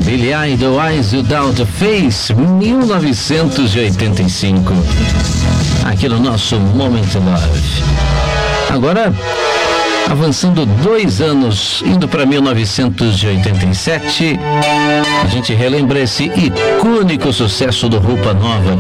Billy Idol, Eyes Without a Face, 1985. Aqui no nosso Moment Love. Agora, avançando 2 anos, indo para 1987, a gente relembra esse icônico sucesso do Roupa Nova.